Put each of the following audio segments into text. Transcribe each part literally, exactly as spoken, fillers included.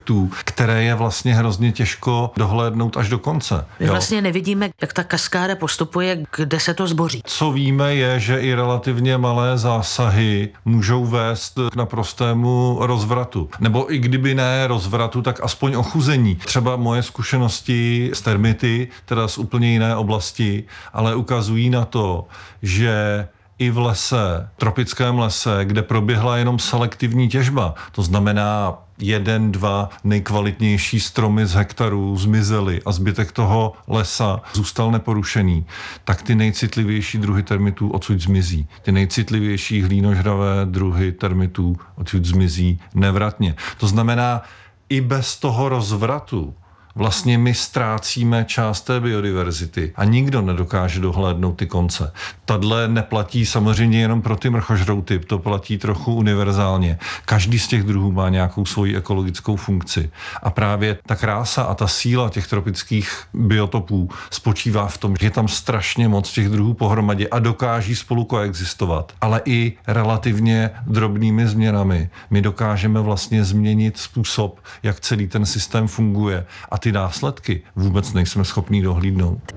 které je vlastně hrozně těžko dohlédnout až do konce. My vlastně nevidíme, jak ta kaskáda postupuje, kde se to zboří. Co víme je, že i relativně malé zásahy můžou vést k naprostému rozvratu. Nebo i kdyby ne rozvratu, tak aspoň ochuzení. Třeba moje zkušenosti z termity, teda z úplně jiné oblasti, ale ukazují na to, že i v lese, tropickém lese, kde proběhla jenom selektivní těžba, to znamená jeden, dva nejkvalitnější stromy z hektarů zmizely a zbytek toho lesa zůstal neporušený, tak ty nejcitlivější druhy termitů odsud zmizí. Ty nejcitlivější hlínožravé druhy termitů odsud zmizí nevratně. To znamená, i bez toho rozvratu vlastně my ztrácíme část té biodiverzity a nikdo nedokáže dohlédnout ty konce. Tadle neplatí samozřejmě jenom pro ty mrchožrouty, to platí trochu univerzálně. Každý z těch druhů má nějakou svoji ekologickou funkci. A právě ta krása a ta síla těch tropických biotopů spočívá v tom, že je tam strašně moc těch druhů pohromadě a dokáží spolu koexistovat. Ale i relativně drobnými změnami my dokážeme vlastně změnit způsob, jak celý ten systém funguje. A ty následky vůbec nejsme schopní dohlídnout.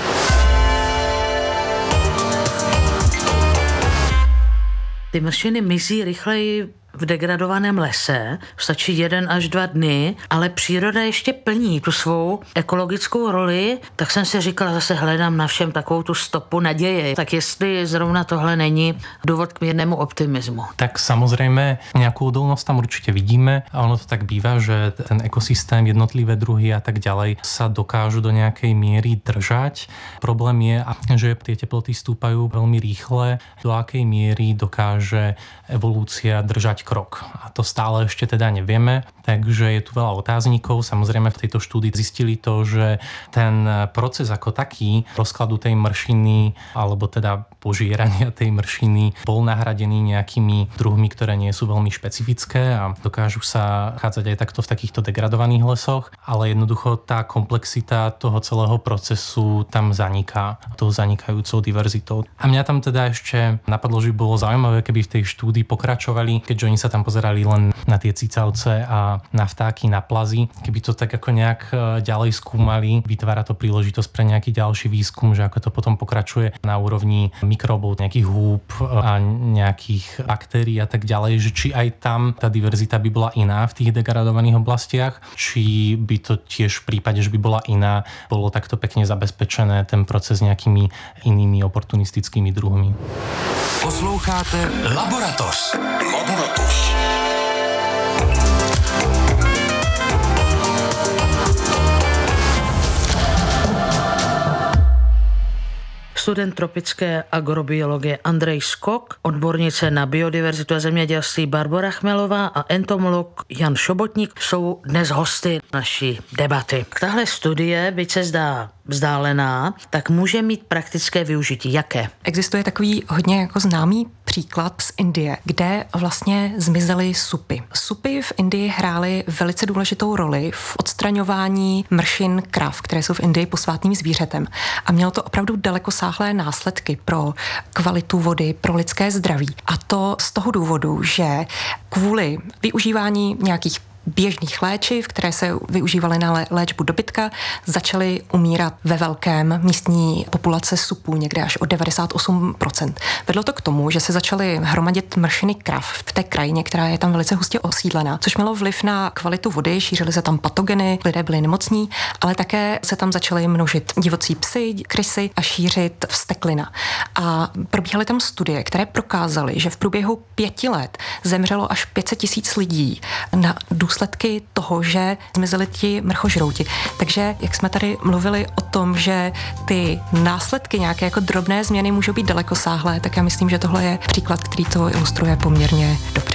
Ty mršiny mizí rychleji v degradovaném lese, stačí jeden až dva dny, ale příroda ještě plní tu svou ekologickou roli, tak jsem si říkala, zase hledám na všem takovou tu stopu naděje. Tak jestli zrovna tohle není důvod k mírnému optimismu. Tak samozřejmě nějakou odolnost tam určitě vidíme a ono to tak bývá, že ten ekosystém, jednotlivé druhy a tak ďalej sa dokážu do nějakej míry držať. Problém je, že tie teploty stúpajú veľmi rýchle, do akej miery dokáže evolúcia držať krok. A to stále ešte teda nevieme, takže je tu veľa otáznikov. Samozrejme v tejto štúdii zistili to, že ten proces ako taký rozkladu tej mršiny alebo teda požierania tej mršiny bol nahradený nejakými druhmi, ktoré nie sú veľmi špecifické a dokážu sa chádzať aj takto v takýchto degradovaných lesoch, ale jednoducho tá komplexita toho celého procesu tam zaniká tou zanikajúcou diverzitou. A mňa tam teda ešte napadlo, že by bolo zaujímavé, keby v tej štúdii pokračovali, keďže oni sa tam pozerali len na tie cicavce a na vtáky na plazi. Keby to tak ako nejak ďalej skúmali, vytvára to príležitosť pre nejaký ďalší výskum, že ako to potom pokračuje na úrovni mikrobov, nejakých húb a nejakých baktérií a tak ďalej, že či aj tam tá diverzita by bola iná v tých degradovaných oblastiach, či by to tiež v prípade, že by bola iná, bolo takto pekne zabezpečené ten proces nejakými inými oportunistickými druhmi. Posloucháte Laboratoř. Laboratoř. Student tropické agrobiologie Andrej Skok, odbornice na biodiverzitu a zemědělství Barbora Chmelová a entomolog Jan Šobotník jsou dnes hosty naší debaty. Tahle studie, byť se zdá vzdálená, tak může mít praktické využití. Jaké? Existuje takový hodně jako známý příklad z Indie, kde vlastně zmizely supy. Supy v Indii hrály velice důležitou roli v odstraňování mršin krav, které jsou v Indii posvátným zvířetem. A mělo to opravdu dalekosáhlé následky pro kvalitu vody, pro lidské zdraví. A to z toho důvodu, že kvůli využívání nějakých běžných léčiv, které se využívaly na léčbu dobytka, začaly umírat ve velkém místní populace supů, někde až o devadesát osm procent. Vedlo to k tomu, že se začaly hromadit mršiny krav v té krajině, která je tam velice hustě osídlená, což mělo vliv na kvalitu vody, šířily se tam patogeny, lidé byli nemocní, ale také se tam začaly množit divocí psy, krysy a šířit vzteklina. A probíhaly tam studie, které prokázaly, že v průběhu pěti let zemřelo až pět set tisíc lidí na důsledky toho, že zmizeli ti mrchožrouti. Takže, jak jsme tady mluvili o tom, že ty následky, nějaké jako drobné změny můžou být dalekosáhlé, tak já myslím, že tohle je příklad, který to ilustruje poměrně dobře.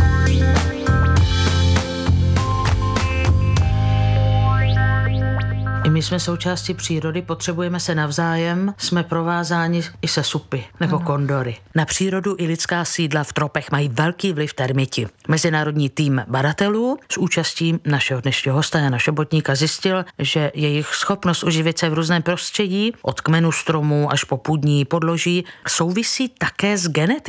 I my jsme součástí přírody, potřebujeme se navzájem, jsme provázáni i se supy nebo ano. kondory. Na přírodu i lidská sídla v tropech mají velký vliv termiti. Mezinárodní tým badatelů s účastí našeho dnešního hosta Jana Šobotníka zjistil, že jejich schopnost uživit se v různém prostředí, od kmenu stromů až po půdní podloží, souvisí také s genetikou.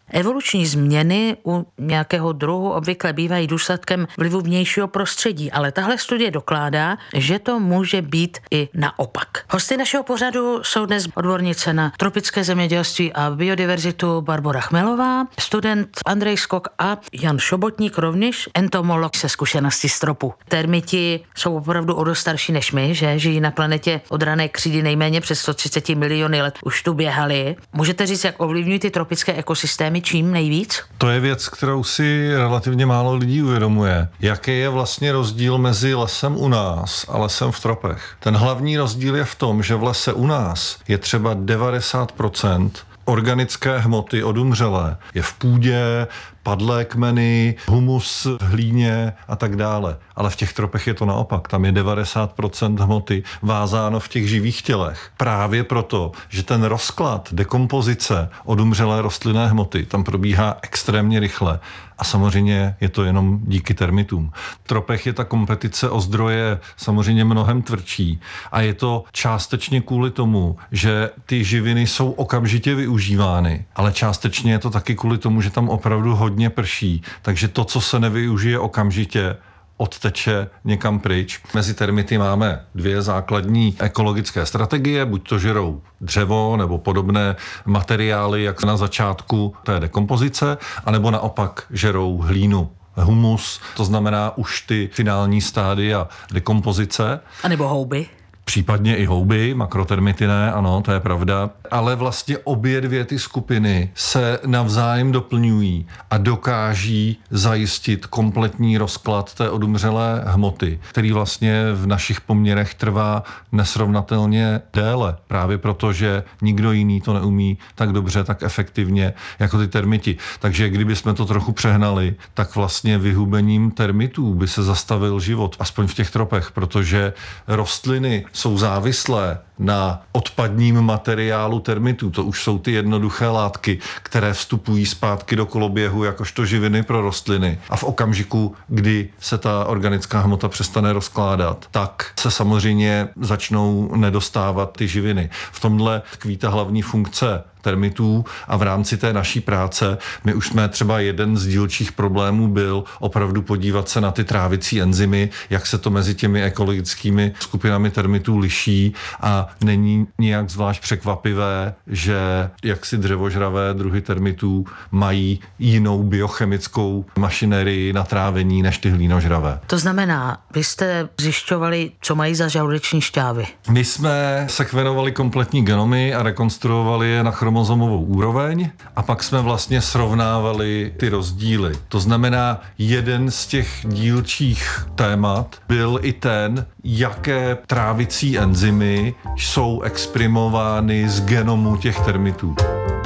Evoluční změny u nějakého druhu obvykle bývají důsledkem vlivu vnějšího prostředí, ale tahle studie dokládá, že to může být i naopak. Hosty našeho pořadu jsou dnes odbornice na tropické zemědělství a biodiverzitu Barbora Chmelová, student Andrej Skok a Jan Šobotník, rovněž entomolog se zkušeností z tropu. Termiti jsou opravdu o dost starší než my, že žijí na planetě od rané křídy nejméně přes sto třicet miliony let, už tu běhali. Můžete říct, jak ovlivňují ty tropické ekosystémy čím nejvíc? To je věc, kterou si relativně málo lidí uvědomuje. Jaký je vlastně rozdíl mezi lesem u nás a lesem v tropech? Ten hlavní rozdíl je v tom, že v lese u nás je třeba devadesát procent organické hmoty odumřelé. Je v půdě, padlé kmeny, humus v hlíně a tak dále. Ale v těch tropech je to naopak. Tam je devadesát procent hmoty vázáno v těch živých tělech. Právě proto, že ten rozklad, dekompozice odumřelé rostlinné hmoty tam probíhá extrémně rychle. A samozřejmě je to jenom díky termitům. V tropech je ta kompetice o zdroje samozřejmě mnohem tvrdší a je to částečně kvůli tomu, že ty živiny jsou okamžitě využívány, ale částečně je to taky kvůli tomu, že tam opravdu hodně prší, takže to, co se nevyužije okamžitě, odteče někam pryč. Mezi termity máme dvě základní ekologické strategie, buď to žerou dřevo nebo podobné materiály, jak na začátku té dekompozice, anebo naopak žerou hlínu, humus, to znamená už ty finální stádia dekompozice. A nebo houby. Případně i houby, makrotermity ne, ano, to je pravda. Ale vlastně obě dvě ty skupiny se navzájem doplňují a dokáží zajistit kompletní rozklad té odumřelé hmoty, který vlastně v našich poměrech trvá nesrovnatelně déle. Právě proto, že nikdo jiný to neumí tak dobře, tak efektivně jako ty termiti. Takže kdyby jsme to trochu přehnali, tak vlastně vyhubením termitů by se zastavil život, aspoň v těch tropech, protože rostliny jsou závislé na odpadním materiálu termitů. To už jsou ty jednoduché látky, které vstupují zpátky do koloběhu jakožto živiny pro rostliny. A v okamžiku, kdy se ta organická hmota přestane rozkládat, tak se samozřejmě začnou nedostávat ty živiny. V tomhle tkví ta hlavní funkce termitů a v rámci té naší práce my už jsme třeba jeden z dílčích problémů byl opravdu podívat se na ty trávicí enzymy, jak se to mezi těmi ekologickými skupinami termitů liší a není nijak zvlášť překvapivé, že jaksi dřevožravé druhy termitů mají jinou biochemickou mašinerii na trávení než ty hlínožravé. To znamená, vy jste zjišťovali, co mají za žaludeční šťávy. My jsme sekvenovali kompletní genomy a rekonstruovali je na chromozomovou úroveň a pak jsme vlastně srovnávali ty rozdíly. To znamená, jeden z těch dílčích témat byl i ten, jaké trávicí enzymy jsou exprimovány z genomu těch termitů.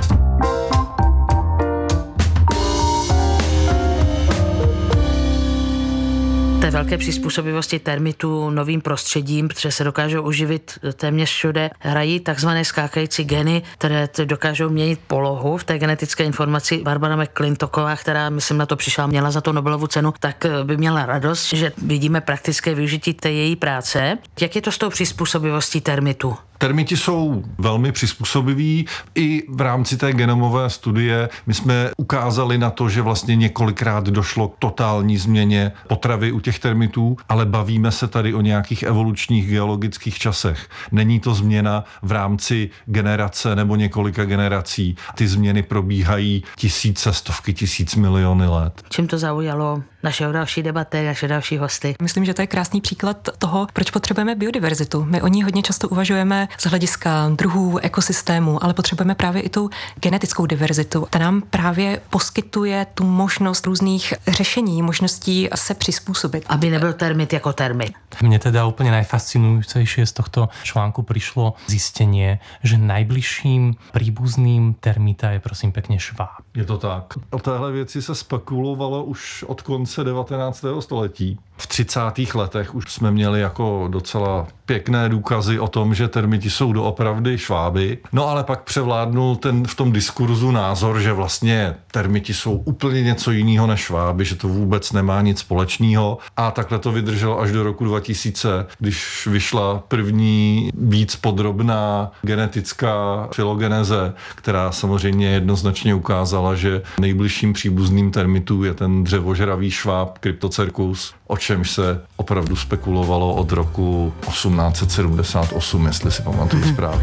Té velké přizpůsobivosti termitů novým prostředím, protože se dokážou uživit téměř všude, hrají takzvané skákající geny, které dokážou měnit polohu. V té genetické informaci Barbara McClintoková, která myslím na to přišla, měla za to Nobelovu cenu, tak by měla radost, že vidíme praktické využití té její práce. Jak je to s tou přizpůsobivostí termitů? Termiti jsou velmi přizpůsobiví. I v rámci té genomové studie my jsme ukázali na to, že vlastně několikrát došlo k totální změně potravy u těch termitů, ale bavíme se tady o nějakých evolučních geologických časech. Není to změna v rámci generace nebo několika generací. Ty změny probíhají tisíce, stovky tisíc miliony let. Čím to zaujalo našeho další debaty, naše další hosty? Myslím, že to je krásný příklad toho, proč potřebujeme biodiverzitu. My o ní hodně často uvažujeme z hlediska druhů, ekosystému, ale potřebujeme právě i tu genetickou diverzitu. Ta nám právě poskytuje tu možnost různých řešení, možností se přizpůsobit. Aby nebyl termit jako termit. Mne teda úplne najfascinujúcejšie z tohto článku prišlo zistenie, že najbližším príbuzným termita je prosím pekne šváb. Je to tak. O téhle věci se spekulovalo už od konce devatenáctého století. V třicátých letech už jsme měli jako docela pěkné důkazy o tom, že termiti jsou doopravdy šváby. No ale pak převládnul ten v tom diskurzu názor, že vlastně termiti jsou úplně něco jiného než šváby, že to vůbec nemá nic společného. A takhle to vydrželo až do roku dva tisíce, když vyšla první víc podrobná genetická filogeneze, která samozřejmě jednoznačně ukázala, že nejbližším příbuzným termitů je ten dřevožravý šváb Cryptocercus, o čemž se opravdu spekulovalo od roku osmnáct set sedmdesát osm, jestli si pamatuju mm-hmm. správně.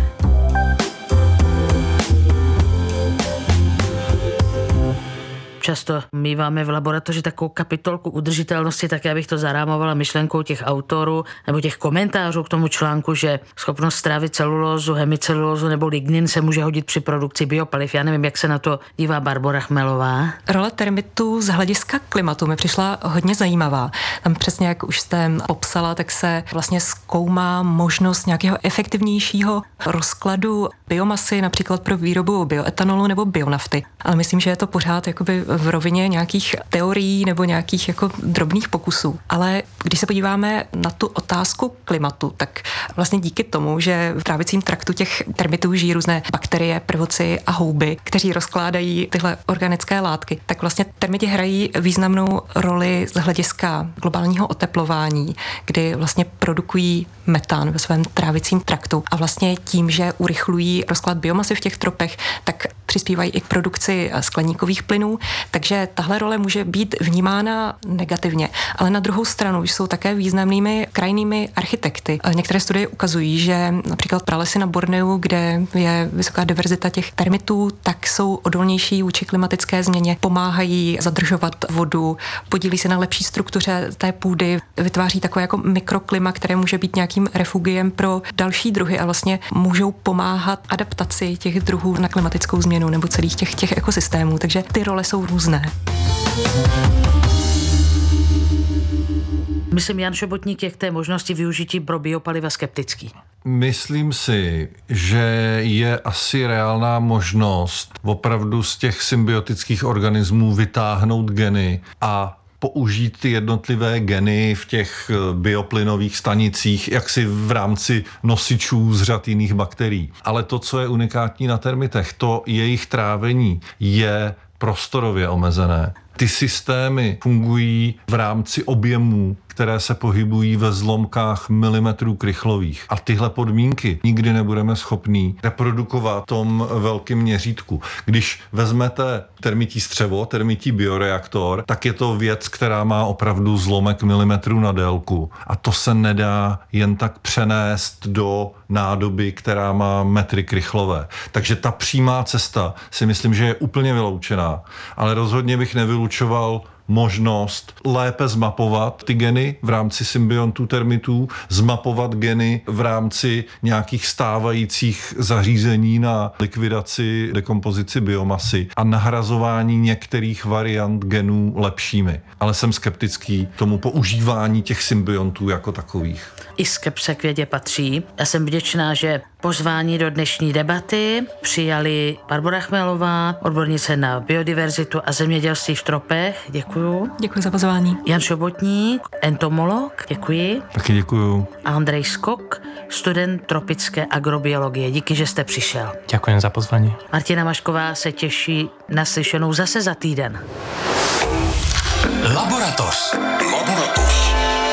Často míváme v laboratoři takovou kapitolku udržitelnosti, tak já bych to zarámovala myšlenkou těch autorů nebo těch komentářů k tomu článku, že schopnost strávit celulózu, hemicelulózu nebo lignin se může hodit při produkci biopaliv. Já nevím, jak se na to dívá Barbora Chmelová. Role termitů z hlediska klimatu mi přišla hodně zajímavá. Tam přesně, jak už jste popsala, tak se vlastně zkoumá možnost nějakého efektivnějšího rozkladu biomasy, například pro výrobu bioetanolu nebo bionafty. Ale myslím, že je to pořád jakoby v rovině nějakých teorií nebo nějakých jako drobných pokusů. Ale když se podíváme na tu otázku klimatu, tak vlastně díky tomu, že v trávicím traktu těch termitů žijí různé bakterie, prvoci a houby, kteří rozkládají tyhle organické látky, tak vlastně termiti hrají významnou roli z hlediska globálního oteplování, kdy vlastně produkují metan ve svém trávicím traktu a vlastně tím, že urychlují rozklad biomasy v těch tropech, tak přispívají i k produkci skleníkových plynů, takže tahle role může být vnímána negativně. Ale na druhou stranu jsou také významnými krajinnými architekty. Některé studie ukazují, že například pralesy na Borneu, kde je vysoká diverzita těch termitů, tak jsou odolnější vůči klimatické změně, pomáhají zadržovat vodu, podílí se na lepší struktuře té půdy, vytváří takové jako mikroklima, které může být nějakým refugiem pro další druhy a vlastně můžou pomáhat adaptaci těch druhů na klimatickou změnu nebo celých těch, těch ekosystémů. Takže ty role jsou různé. Myslím, Jan Šobotník je k té možnosti využití pro biopaliva skeptický. Myslím si, že je asi reálná možnost opravdu z těch symbiotických organismů vytáhnout geny a použít ty jednotlivé geny v těch bioplynových stanicích jaksi v rámci nosičů z řad jiných bakterií. Ale to, co je unikátní na termitech, to jejich trávení je prostorově omezené. Ty systémy fungují v rámci objemů, které se pohybují ve zlomkách milimetrů krychlových. A tyhle podmínky nikdy nebudeme schopní reprodukovat v tom velkém měřítku. Když vezmete termití střevo, termití bioreaktor, tak je to věc, která má opravdu zlomek milimetru na délku. A to se nedá jen tak přenést do nádoby, která má metry krychlové. Takže ta přímá cesta si myslím, že je úplně vyloučená. Ale rozhodně bych nevylučoval možnost lépe zmapovat ty geny v rámci symbiontů termitů, zmapovat geny v rámci nějakých stávajících zařízení na likvidaci, dekompozici biomasy a nahrazování některých variant genů lepšími. Ale jsem skeptický k tomu používání těch symbiontů jako takových. I skepse k vědě patří. Já jsem vděčná, že pozvání do dnešní debaty přijali Barbora Chmelová, odbornice na biodiverzitu a zemědělství v tropech. Děkuju. Děkuji za pozvání. Jan Šobotník, entomolog. Děkuji. Taky děkuju. A Andrej Skok, student tropické agrobiologie. Díky, že jste přišel. Ďakujem za pozvání. Martina Mašková se těší na slyšenou zase za týden. Laboratoř. Laboratoř.